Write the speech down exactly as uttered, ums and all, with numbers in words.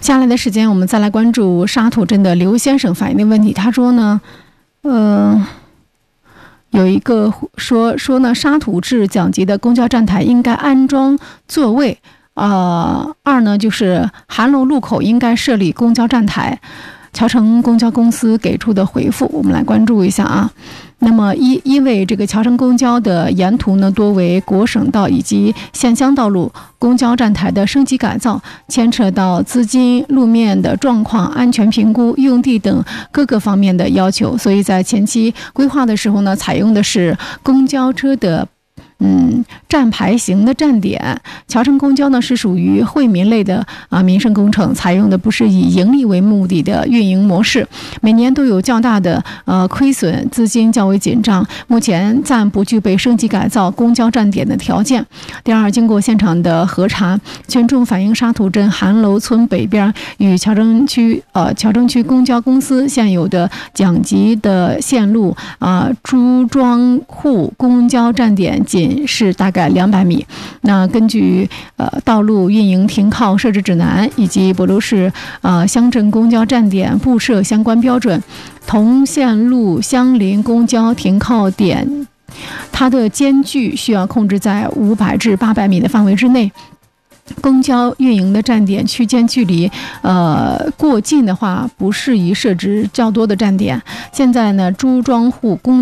下来的时间，我们再来关注沙土镇的刘先生反映的问题。他说呢，呃，有一个说说呢，沙土至蒋集的公交站台应该安装座位。呃，二呢就是韩楼路口应该设立公交站台。侨城公交公司给出的回复，我们来关注一下啊。那么一，因为这个侨城公交的沿途呢多为国省道以及县乡道路，公交站台的升级改造牵扯到资金、路面的状况、安全评估、用地等各个方面的要求，所以在前期规划的时候呢，采用的是公交车的嗯，站牌型的站点。侨城公交呢是属于惠民类的啊民生工程，采用的不是以盈利为目的的运营模式，每年都有较大的呃亏损，资金较为紧张，目前暂不具备升级改造公交站点的条件。第二，经过现场的核查，群众反映沙土镇韩楼村北边与侨城区呃侨城区公交公司现有的蒋集的线路啊、呃、朱庄户公交站点仅是大概两百米。那根据呃道路运营停靠设置指南以及博州市呃乡镇公交站点布设相关标准，同线路相邻公交停靠点，它的间距需要控制在五百至八百米的范围之内。公交运营的站点区间距离呃过近的话，不适宜设置较多的站点。现在呢，朱庄户公